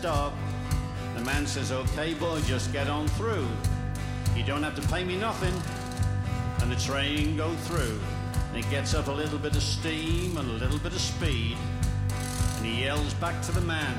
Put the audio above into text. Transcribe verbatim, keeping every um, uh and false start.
stop. The man says, okay, boy, just get on through. You don't have to pay me nothing. And the train go through. And it gets up a little bit of steam and a little bit of speed. And he yells back to the man,